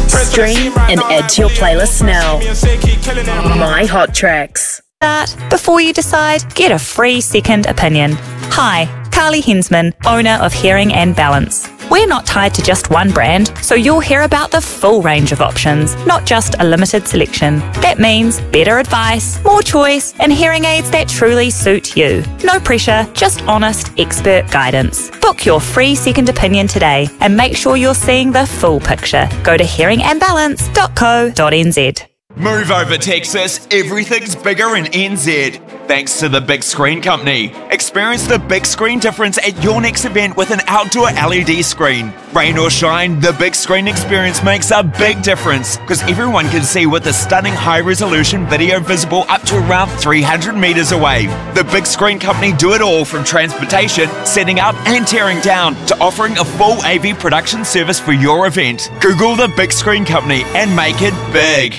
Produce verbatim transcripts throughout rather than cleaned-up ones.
Stream and add to your playlist now. My Hot Tracks. Start. Before you decide, get a free second opinion. Hi, Carly Hensman, owner of Hearing and Balance. We're not tied to just one brand, so you'll hear about the full range of options, not just a limited selection. That means better advice, more choice, and hearing aids that truly suit you. No pressure, just honest, expert guidance. Book your free second opinion today and make sure you're seeing the full picture. Go to hearing and balance dot co dot n z. Move over, Texas. Everything's bigger in N Z. Thanks to the Big Screen Company. Experience the big screen difference at your next event with an outdoor L E D screen. Rain or shine, the big screen experience makes a big difference because everyone can see with the stunning high-resolution video visible up to around three hundred meters away. The Big Screen Company do it all from transportation, setting up and tearing down to offering a full A V production service for your event. Google the Big Screen Company and make it big.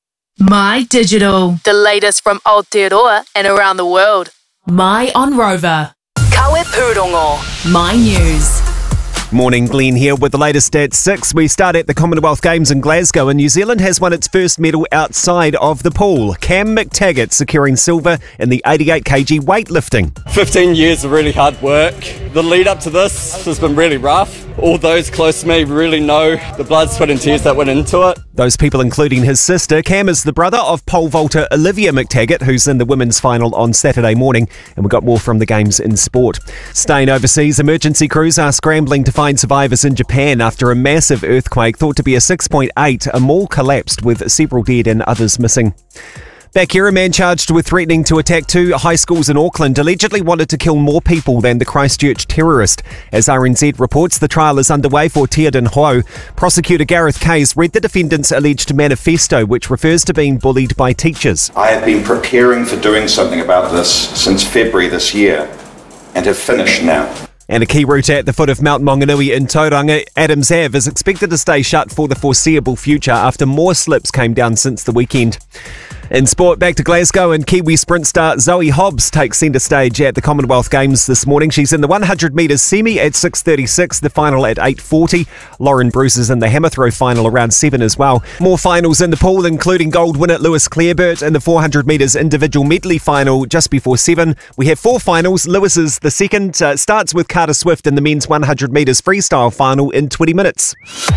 My Digital. The latest from Aotearoa and around the world. My On Rover. Kawe Pūrongo. My News. Morning, Glenn here with the latest at six. We start at the Commonwealth Games in Glasgow, and New Zealand has won its first medal outside of the pool. Cam McTaggart securing silver in the eighty-eight kilogram weightlifting. fifteen years of really hard work. The lead up to this has been really rough. All those close to me really know the blood, sweat and tears that went into it. Those people including his sister. Cam is the brother of pole vaulter Olivia McTaggart, who's in the women's final on Saturday morning, and we've got more from the Games in sport. Staying overseas, emergency crews are scrambling to find survivors in Japan after a massive earthquake thought to be a six point eight. A mall collapsed with several dead and others missing. Back here, a man charged with threatening to attack two high schools in Auckland allegedly wanted to kill more people than the Christchurch terrorist. As R N Z reports, the trial is underway for Tearden Ho. Prosecutor Gareth Case read the defendant's alleged manifesto, which refers to being bullied by teachers. I have been preparing for doing something about this since February this year and have finished now. And a key route at the foot of Mount Maunganui in Tauranga, Adams Ave, is expected to stay shut for the foreseeable future after more slips came down since the weekend. In sport, back to Glasgow, and Kiwi sprint star Zoe Hobbs takes centre stage at the Commonwealth Games this morning. She's in the one hundred metres semi at six thirty-six, the final at eight forty. Lauren Bruce is in the hammer throw final around seven as well. More finals in the pool, including gold winner Lewis Clareburt in the four hundred metres individual medley final just before seven. We have four finals. Lewis is the second. Uh, starts with Carter Swift in the men's one hundred metres freestyle final in twenty minutes.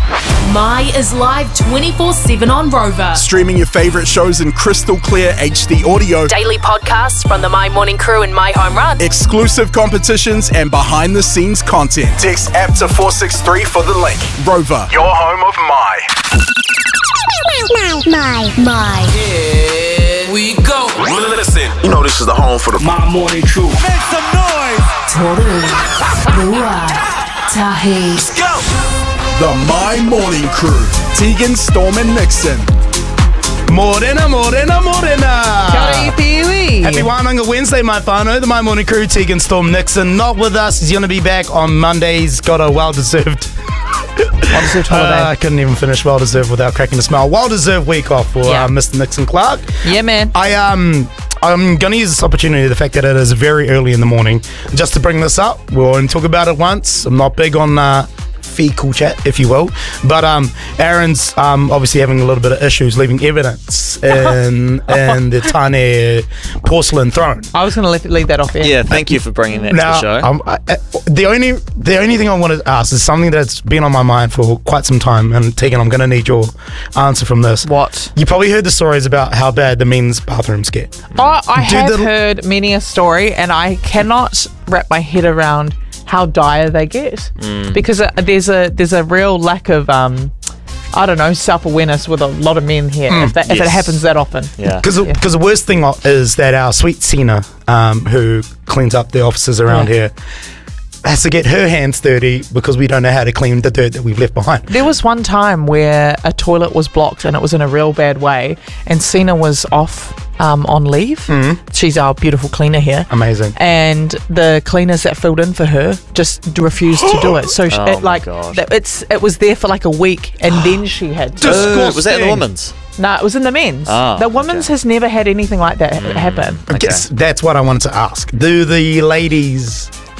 My is live twenty-four seven on Rover. Streaming your favourite shows in crystal clear H D audio. Daily podcasts from the My Morning Crew and My Home Run. Exclusive competitions and behind the scenes content. Text app to four six three for the link. Rover, your home of My. My, my, my. Here we go. Listen, you know this is the home for the My Morning Crew. Make some noise. Toru. Rua. Tahi. Let's go. The My Morning Crew. Tegan, Storm and Nixon. Morena, morena, morena. Kia ora, Pee-wee. Happy Wānanga Wednesday, my whānau. The My Morning Crew, Tegan, Storm, Nixon, not with us. He's going to be back on Monday. He's got a well-deserved... well-deserved holiday. Uh, I couldn't even finish well-deserved without cracking a smile. Well-deserved week off for Yeah. uh, Mister Nixon Clark. Yeah, man. I, um... I'm going to use this opportunity, the fact that it is very early in the morning, just to bring this up. We'll only talk about it once. I'm not big on... Uh, fecal chat, if you will, but um, Aaron's um, obviously having a little bit of issues leaving evidence in in the Tane porcelain throne. I was going to leave that off air. Yeah, thank you for bringing that Now, to the show. um, I, I, the only the only thing I want to ask is something that's been on my mind for quite some time, and Tegan, I'm going to need your answer from this. What? You probably heard the stories about how bad the men's bathrooms get. Oh, I Do have the- heard many a story, and I cannot wrap my head around how dire they get Mm. because uh, there's a there's a real lack of um I don't know self-awareness with a lot of men here Mm. if, that, if Yes. it happens that often. Yeah. Because Yeah. the worst thing is that our sweet Sina, um, who cleans up the offices around Yeah. here, has to get her hands dirty because we don't know how to clean the dirt that we've left behind. There was one time where a toilet was blocked and it was in a real bad way, and Sina was off um, on leave. Mm. She's our beautiful cleaner here. Amazing. And the cleaners that filled in for her just refused to do it. So she, Oh it, my like gosh. that- it's it was there for like a week, and then she had to. Uh, was that in the women's? No, it was in the men's. Ah, the women's okay. has never had anything like that ha- happen. I guess that's what I wanted to ask. Do the ladies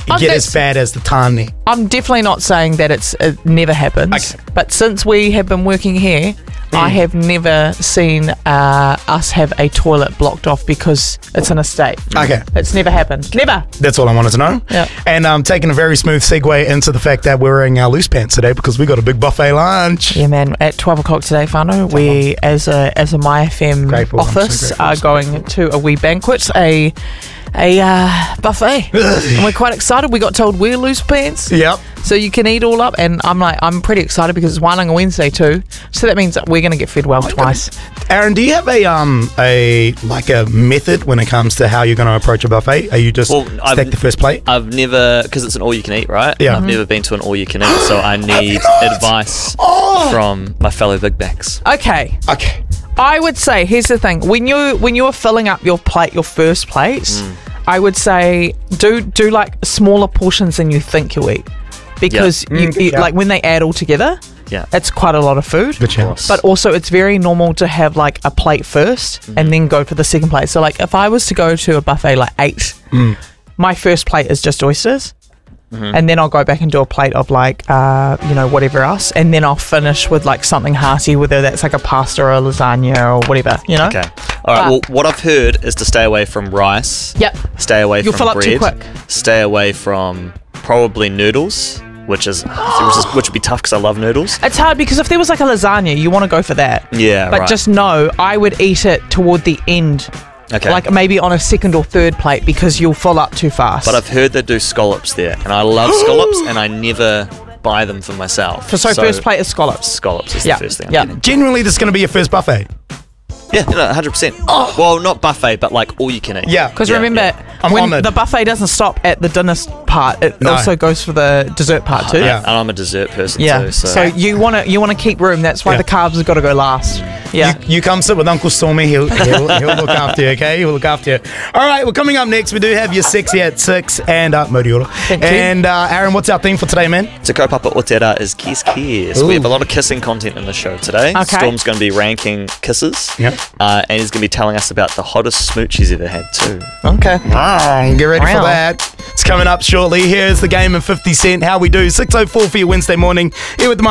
Oh, get that's- as bad as the Tani. I'm definitely not saying that it's it never happens. Okay. But since we have been working here, Mm. I have never seen uh, us have a toilet blocked off because it's an estate. Okay. It's never happened. Never. That's all I wanted to know. Yeah. And um, taking a very smooth segue into the fact that we're wearing our loose pants today because we got a big buffet lunch. Yeah, man. At twelve o'clock today, Whānau, we, as a as a My F M Grateful. I'm so office, grateful. are So going to a wee banquet, a a uh, buffet. And we're quite excited. We got told wear loose pants. Yep. So you can eat all up, and I'm like, I'm pretty excited because it's Wānanga Wednesday too. So that means that we're going to get fed well twice. Aaron, do you have a um a like a method when it comes to how you're going to approach a buffet? Are you just Well, stack I've- the first plate? I've never, because it's an all-you-can-eat, right? Yeah. I've Mhm. never been to an all-you-can-eat, so I need advice Oh! from my fellow big backs. Okay. Okay. I would say here's the thing: when you when you are filling up your plate, your first plates, Mm. I would say do do like smaller portions than you think you'll eat, because Yeah. you, Mm, good you shout. like when they add all together. Yeah. It's quite a lot of food. Good chance. But also, it's very normal to have like a plate 1st Mm-hmm. and then go for the second plate. So, like, if I was to go to a buffet like eight, Mm. my first plate is just oysters. Mhm. And then I'll go back and do a plate of like, uh, you know, whatever else. And then I'll finish with like something hearty, whether that's like a pasta or a lasagna or whatever, you know? Okay. All right. But- Well, what I've heard is to stay away from rice. Yep. Stay away You'll from fill up bread. too quick. Stay away from probably noodles, which is which, is, which would be tough because I love noodles. It's hard because if there was like a lasagna, you want to go for that. Yeah. But right. just know, I would eat it toward the end. Okay. Like maybe on a second or third plate because you'll fill up too fast. But I've heard they do scallops there, and I love scallops, and I never buy them for myself. So, so first plate is scallops. Scallops is Yeah, the first thing. I'm yeah. getting. Genuinely, this is going to be your first buffet. Yeah, no, one hundred percent. Well, not buffet, but like all you can eat. Yeah. Because Yeah, remember, yeah. I'm when honoured. the buffet doesn't stop at the dinner s- part, it No. also goes for the dessert part too. Yeah. And I'm a dessert person Yeah. too. So, So you want to you want to keep room. That's why Yeah. the carbs have got to go last. Yeah. You, you come sit with Uncle Stormy. He'll, he'll, he'll look after you, okay? He'll look after you. All right, well, coming up next, we do have your sexy at six and uh, Moriora. Thank you. And uh, Aaron, what's our theme for today, man? Te kaupapa o te rā is kiss kiss. Ooh. We have a lot of kissing content in the show today. Okay. Storm's going to be ranking kisses. Yep. Uh, and he's going to be telling us about the hottest smooch he's ever had too. Okay. Oh, get ready for Wow. that. It's coming up shortly. Here's the game in fifty cent. How we do. six oh four for your Wednesday morning. Here with the